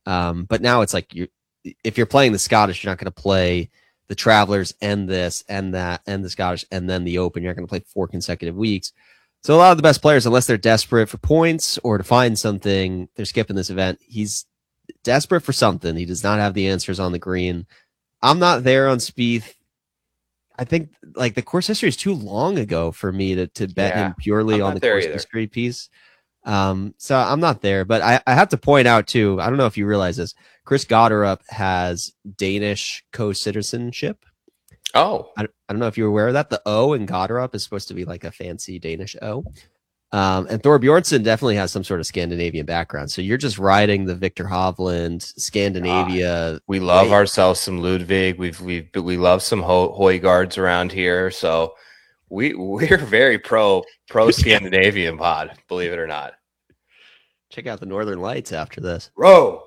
But now it's like if you're playing the Scottish, you're not going to play the Travelers and this and that and the Scottish and then the Open. You're not going to play 4 consecutive weeks. So a lot of the best players, unless they're desperate for points or to find something, they're skipping this event. He's desperate for something. He does not have the answers on the green. I'm not there on Spieth. I think like the course history is too long ago for me to bet him purely on the course history piece. So I'm not there, but I have to point out too, I don't know if you realize this, Chris Gotterup has Danish co-citizenship. Oh, I don't know if you're aware of that. The O in Gotterup is supposed to be like a fancy Danish O. And Thor Bjornsson definitely has some sort of Scandinavian background. So you're just riding the Victor Hovland Scandinavia. God. We love ourselves some Ludwig. We love some Højgaards around here. So we're very pro Scandinavian pod, believe it or not. Check out the Northern Lights after this. Row.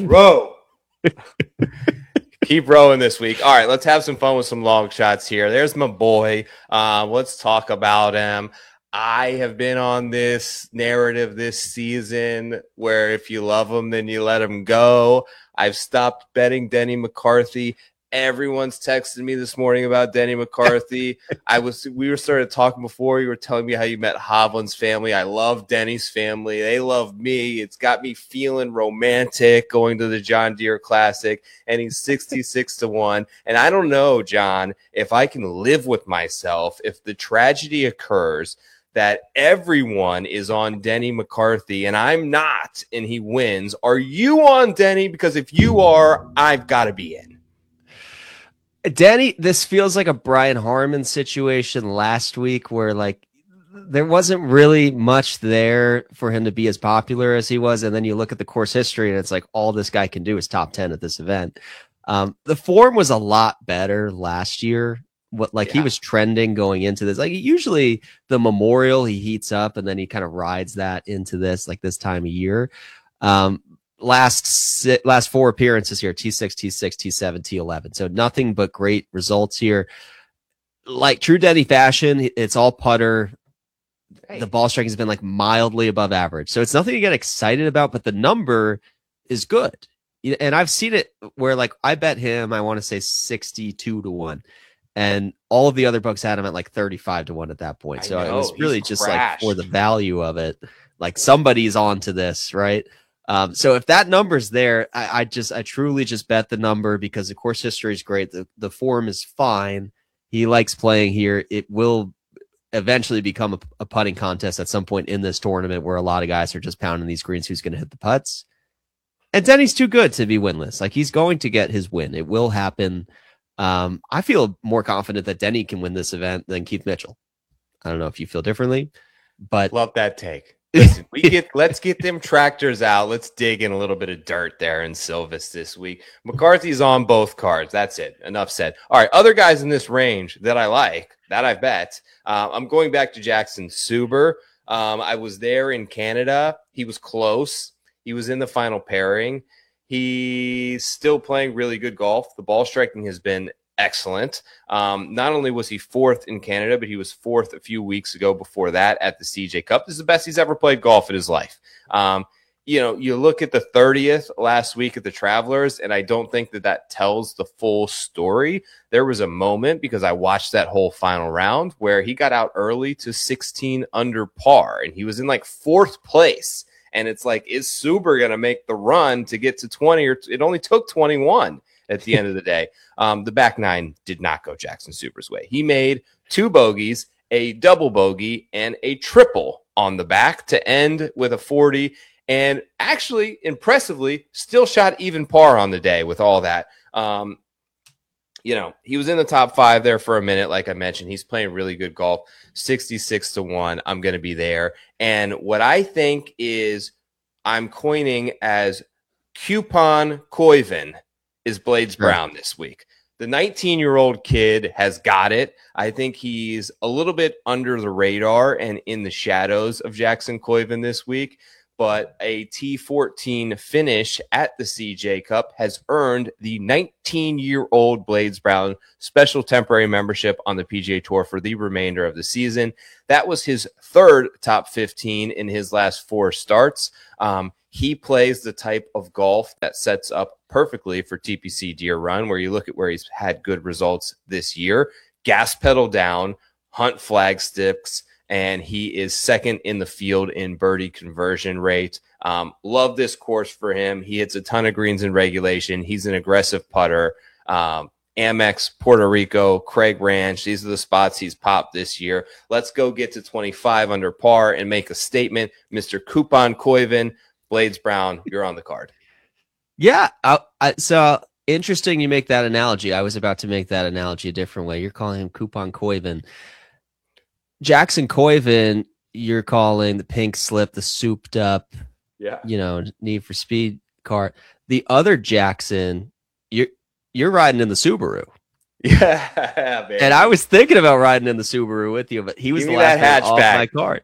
Keep rowing this week. All right, let's have some fun with some long shots here. There's my boy. Let's talk about him. I have been on this narrative this season where if you love him, then you let him go. I've stopped betting Denny McCarthy. Everyone's texted me this morning about Denny McCarthy. We were started talking before. You were telling me how you met Hovland's family. I love Denny's family. They love me. It's got me feeling romantic going to the John Deere Classic, and he's 66-1. And I don't know, John, if I can live with myself if the tragedy occurs that everyone is on Denny McCarthy and I'm not, and he wins. Are you on Denny? Because if you are, I've got to be in. Denny, this feels like a Brian Harman situation last week where like there wasn't really much there for him to be as popular as he was. And then you look at the course history and it's like all this guy can do is top 10 at this event. The form was a lot better last year. He was trending going into this. Like usually the Memorial, he heats up and then he kind of rides that into this time of year. Last 4 appearances here, T6, T6, T7, T11. So nothing but great results here. Like true Denny fashion, it's all putter. The ball striking has been like mildly above average. So it's nothing to get excited about, but the number is good. And I've seen it where like I bet him, I want to say 62-1. And all of the other books had him at like 35-1 at that point. So it was really just like for the value of it, like somebody's on to this, right? So if that number's there, I truly just bet the number because the course history is great. The form is fine. He likes playing here. It will eventually become a putting contest at some point in this tournament where a lot of guys are just pounding these greens. Who's going to hit the putts? And Denny's too good to be winless. Like he's going to get his win. It will happen. I feel more confident that Denny can win this event than Keith Mitchell. I don't know if you feel differently, but love that take. Listen, let's get them tractors out. Let's dig in a little bit of dirt there in Silvis this week. McCarthy's on both cards. That's it. Enough said. All right, other guys in this range that I like, that I bet. I'm going back to Jackson Suber. I was there in Canada. He was close. He was in the final pairing. He's still playing really good golf. The ball striking has been excellent. Not only was he 4th in Canada, but he was 4th a few weeks ago before that at the CJ Cup. This is the best he's ever played golf in his life. You look at the 30th last week at the Travelers, and I don't think that tells the full story. There was a moment, because I watched that whole final round, where he got out early to 16 under par, and he was in like 4th place. And it's like, is Suber going to make the run to get to 20? Or it only took 21 at the end of the day. The back 9 did not go Jackson Suber's way. He made 2 bogeys, a double bogey, and a triple on the back to end with a 40. And actually, impressively, still shot even par on the day with all that. He was in the top 5 there for a minute. Like I mentioned, he's playing really good golf. 66-1. I'm going to be there. And what I think is I'm coining as Coupon Koiven is Blades Brown this week. The 19-year-old kid has got it. I think he's a little bit under the radar and in the shadows of Jackson Koiven this week. but a T14 finish at the CJ Cup has earned the 19-year-old Blades Brown special temporary membership on the PGA Tour for the remainder of the season. That was his third top 15 in his last 4 starts. He plays the type of golf that sets up perfectly for TPC Deer Run, where you look at where he's had good results this year. Gas pedal down, hunt flag sticks, and he is second in the field in birdie conversion rate. Love this course for him. He hits a ton of greens in regulation. He's an aggressive putter. Amex, Puerto Rico, Craig Ranch. These are the spots he's popped this year. Let's go get to 25 under par and make a statement. Mr. Coupon Koiven, Blades Brown, you're on the card. Yeah. So interesting you make that analogy. I was about to make that analogy a different way. You're calling him Coupon Koiven. Jackson Koiven, you're calling the pink slip, the souped up, Need for Speed car. The other Jackson, you're riding in the Subaru. Yeah, man. And I was thinking about riding in the Subaru with you, but he was the last man off my card.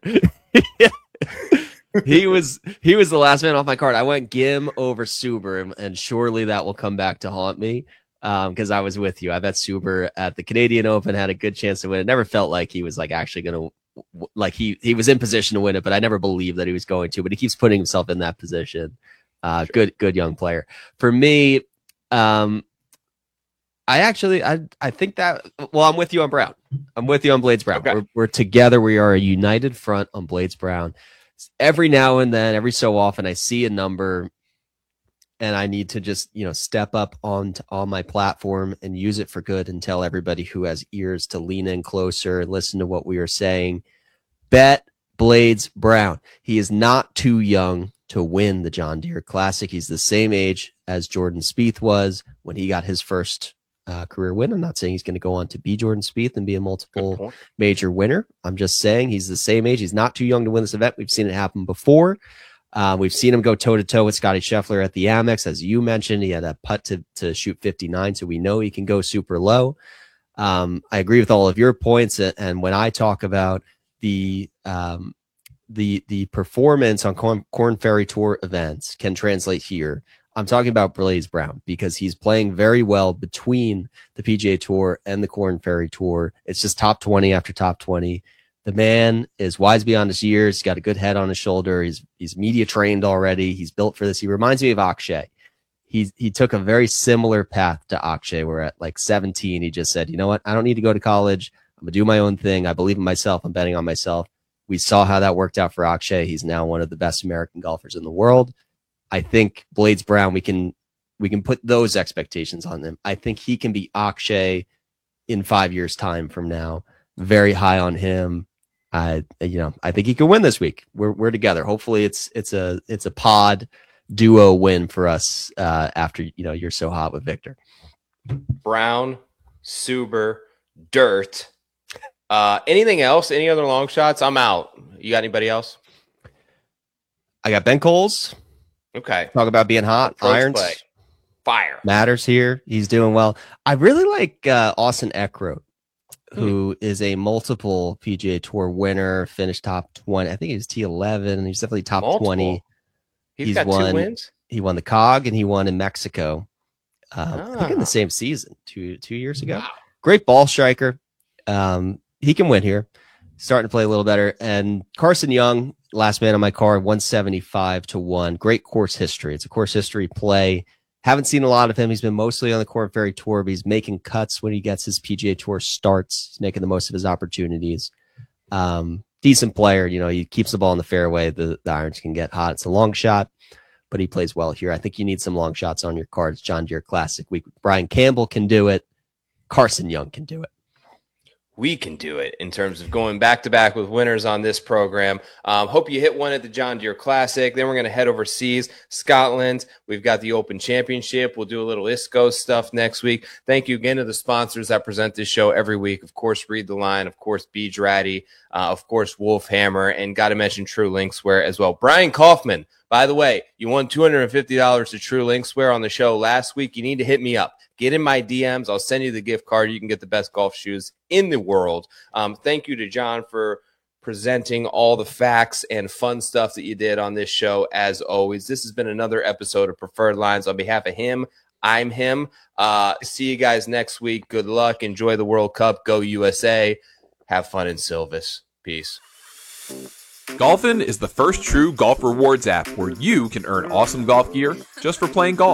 He was the last man off my card. I went Gim over Subaru, and surely that will come back to haunt me. Because I was with you. I bet Subaru at the Canadian Open had a good chance to win. It never felt like he was actually going to, he was in position to win it, but I never believed that he was going to. But he keeps putting himself in that position. Sure. Good young player. For me, I think that. Well, I'm with you on Brown. I'm with you on Blades Brown. Okay. We're together. We are a united front on Blades Brown. Every now and then, every so often, I see a number. And I need to just, step up on my platform and use it for good and tell everybody who has ears to lean in closer and listen to what we are saying. Bet Blades Brown. He is not too young to win the John Deere Classic. He's the same age as Jordan Spieth was when he got his first career win. I'm not saying he's going to go on to be Jordan Spieth and be a multiple major winner. I'm just saying he's the same age. He's not too young to win this event. We've seen it happen before. We've seen him go toe-to-toe with Scotty Scheffler at the Amex. As you mentioned, he had a putt to shoot 59, so we know he can go super low. I agree with all of your points, and when I talk about the performance on Korn Ferry Tour events can translate here, I'm talking about Blades Brown because he's playing very well between the PGA Tour and the Korn Ferry Tour. It's just top 20 after top 20. The man is wise beyond his years. He's got a good head on his shoulder. He's media trained already. He's built for this. He reminds me of Akshay. He took a very similar path to Akshay, where at 17, he just said, you know what? I don't need to go to college. I'm going to do my own thing. I believe in myself. I'm betting on myself. We saw how that worked out for Akshay. He's now one of the best American golfers in the world. I think Blades Brown, we can put those expectations on him. I think he can be Akshay in 5 years' time from now. Very high on him. I think he can win this week. We're together. Hopefully it's a pod duo win for us after you're so hot with Victor. Brown, Suber, Dirt. Anything else? Any other long shots? I'm out. You got anybody else? I got Ben Coles. Okay. Talk about being hot. Approach Irons. Play. Fire. Matters here. He's doing well. I really like Austin Eckroat, who is a multiple PGA Tour winner, finished top 20. I think he was T11, and he's definitely top 20. He's got 2 wins? He won the COG, and he won in Mexico. I think in the same season, two years ago. Wow. Great ball striker. He can win here. Starting to play a little better. And Carson Young, last man on my card, 175-1. Great course history. It's a course history play. Haven't seen a lot of him. He's been mostly on the Korn Ferry Tour, but he's making cuts when he gets his PGA Tour starts. He's making the most of his opportunities. Decent player. He keeps the ball in the fairway. The irons can get hot. It's a long shot, but he plays well here. I think you need some long shots on your cards. John Deere Classic week. Brian Campbell can do it. Carson Young can do it. We can do it in terms of going back-to-back with winners on this program. Hope you hit one at the John Deere Classic. Then we're going to head overseas, Scotland. We've got the Open Championship. We'll do a little ISCO stuff next week. Thank you again to the sponsors that present this show every week. Of course, Read the Line. Of course, Beach Ratty. Of course, Wolf Hammer. And got to mention True Linkswear as well. Brian Kaufman, by the way, you won $250 to True Linkswear on the show last week. You need to hit me up. Get in my DMs. I'll send you the gift card. You can get the best golf shoes in the world. Thank you to John for presenting all the facts and fun stuff that you did on this show. As always, this has been another episode of Preferred Lines. On behalf of him, I'm him. See you guys next week. Good luck. Enjoy the World Cup. Go USA. Have fun in Silvis. Peace. Golfin is the first true golf rewards app where you can earn awesome golf gear just for playing golf.